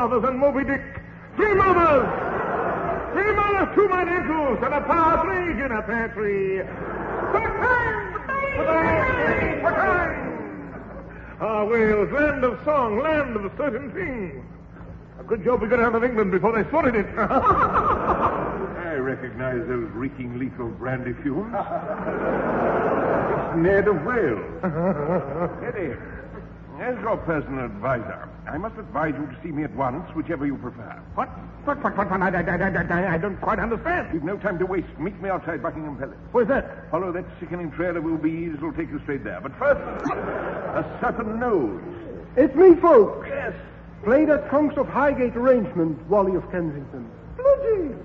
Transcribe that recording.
fathers and Moby Dick. 3 mothers! 3 mothers, 2 mine uncles, and a partridge in a pear tree. For time! Ah, Wales, land of song, land of certain things. A good job we got out of England before they sorted it. I recognize those reeking lethal brandy fumes. It's Ned of Wales. Eddie, as your personal advisor, I must advise you to see me at once, whichever you prefer. What? I don't quite understand. We've no time to waste. Meet me outside Buckingham Palace. Where's that? Follow that sickening trail of Will-Bees. It'll take you straight there. But first, a certain nose. It's me, folks. Yes. Play that Trunks of Highgate arrangement, Wally of Kensington. Bloody!